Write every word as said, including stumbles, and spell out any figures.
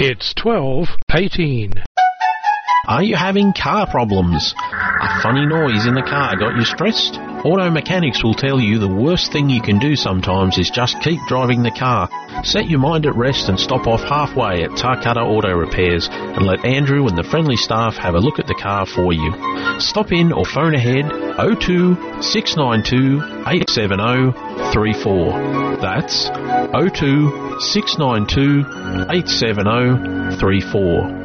It's twelve eighteen. Are you having car problems? A funny noise in the car got you stressed? Auto mechanics will tell you the worst thing you can do sometimes is just keep driving the car. Set your mind at rest and stop off halfway at Tarcutta Auto Repairs and let Andrew and the friendly staff have a look at the car for you. Stop in or phone ahead oh two, six nine two, eight seven oh, three four. That's oh two, six nine two, eight seven oh, three four.